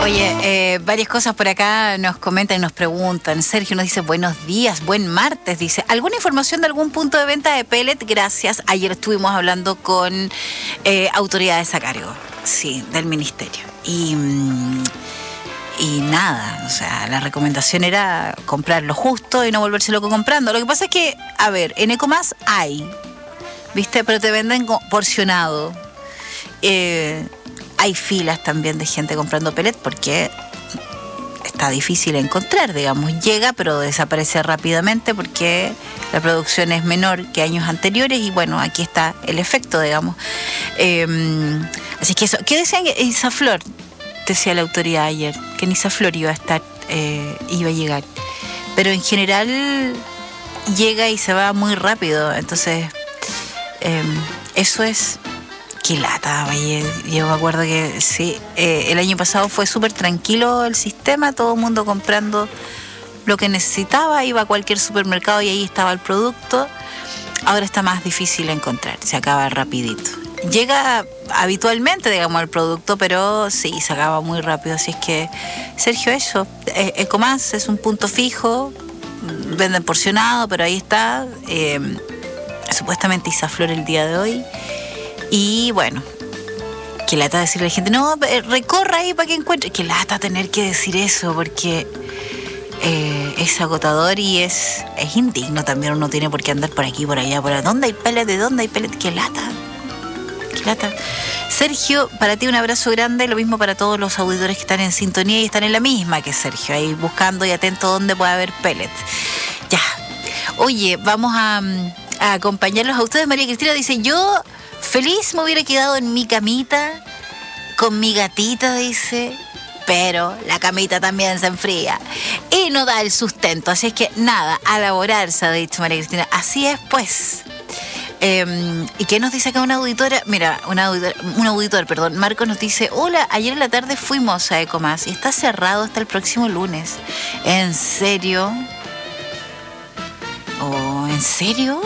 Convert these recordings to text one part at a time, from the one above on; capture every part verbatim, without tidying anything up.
Oye, eh, varias cosas por acá nos comentan y nos preguntan. Sergio nos dice, buenos días, buen martes. Dice, ¿alguna información de algún punto de venta de pellet? Gracias. Ayer estuvimos hablando con eh, autoridades a cargo, sí, del ministerio. Y, y nada, o sea, la recomendación era comprar lo justo y no volverse loco comprando. Lo que pasa es que, a ver, en Ecomas hay, ¿viste? Pero te venden porcionado. Eh... Hay filas también de gente comprando pellet porque está difícil encontrar, digamos. Llega, pero desaparece rápidamente porque la producción es menor que años anteriores y bueno, aquí está el efecto, digamos. Eh, así que eso. ¿Qué decían? Isaflor, decía la autoridad ayer, que en Isaflor iba a estar, eh, iba a llegar. Pero en general llega y se va muy rápido. Entonces, eh, eso es... Qué lata, oye. Yo me acuerdo que sí, eh, el año pasado fue súper tranquilo el sistema, todo el mundo comprando lo que necesitaba, iba a cualquier supermercado y ahí estaba el producto. Ahora está más difícil encontrar, se acaba rapidito. Llega habitualmente, digamos, el producto, pero sí, se acaba muy rápido. Así es que, Sergio, eso, eh, Ecomas es un punto fijo, venden porcionado, pero ahí está. Eh, supuestamente Isaflor el día de hoy. Y bueno, qué lata decirle a la gente, no, recorra ahí para que encuentre. Qué lata tener que decir eso, porque eh, es agotador y es, es indigno también. Uno tiene por qué andar por aquí, por allá, por allá. ¿Dónde hay pellet? ¿De dónde hay pellet? Qué lata, qué lata. Sergio, para ti un abrazo grande, lo mismo para todos los auditores que están en sintonía y están en la misma que Sergio, ahí buscando y atento dónde puede haber pellet. Ya, oye, vamos a, a acompañarlos a ustedes. María Cristina dice, yo... feliz me hubiera quedado en mi camita con mi gatita, dice, pero la camita también se enfría y no da el sustento. Así es que nada, a laborarse, ha dicho María Cristina. Así es, pues. Eh, ¿Y qué nos dice acá una auditora? Mira, una auditora, un auditor, perdón, Marco nos dice, hola, ayer en la tarde fuimos a Ecomas y está cerrado hasta el próximo lunes. ¿En serio? ¿Oh, en serio?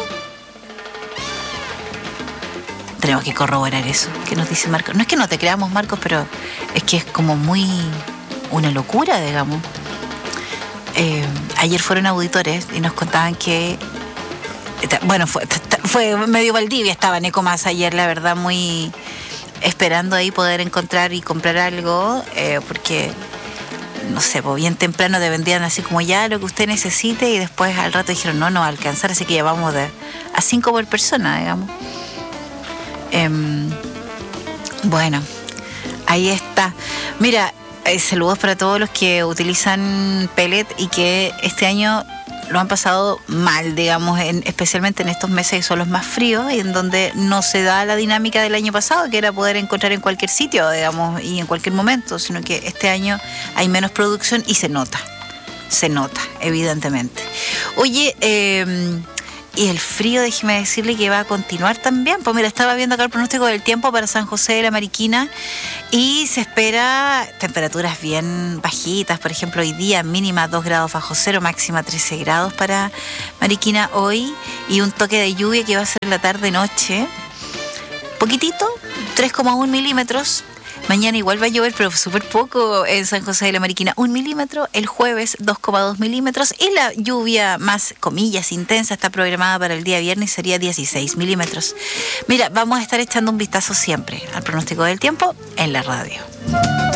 Tenemos que corroborar eso. ¿Qué nos dice Marcos? No es que no te creamos, Marcos, pero es que es como muy una locura, digamos. Eh, ayer fueron auditores y nos contaban que... Bueno, fue, fue medio Valdivia, estaba en Ecomas ayer, la verdad, muy esperando ahí poder encontrar y comprar algo, eh, porque, no sé, pues bien temprano te vendían así como ya lo que usted necesite y después al rato dijeron no, no va a alcanzar, así que ya vamos de, a cinco por persona, digamos. Eh, bueno, ahí está. Mira, eh, saludos para todos los que utilizan pellet y que este año lo han pasado mal, digamos, en, especialmente en estos meses que son los más fríos y en donde no se da la dinámica del año pasado, que era poder encontrar en cualquier sitio, digamos, y en cualquier momento, sino que este año hay menos producción y se nota, se nota, evidentemente. Oye, eh... y el frío, déjeme decirle que va a continuar también. Pues mira, estaba viendo acá el pronóstico del tiempo para San José de la Mariquina y se espera temperaturas bien bajitas. Por ejemplo, hoy día mínima dos grados bajo cero, máxima trece grados para Mariquina hoy y un toque de lluvia que va a ser la tarde-noche. Poquitito, tres coma uno milímetros. Mañana igual va a llover, pero súper poco en San José de la Mariquina. Un milímetro, el jueves dos coma dos milímetros y la lluvia más, comillas, intensa está programada para el día viernes, sería dieciséis milímetros. Mira, vamos a estar echando un vistazo siempre al pronóstico del tiempo en la radio.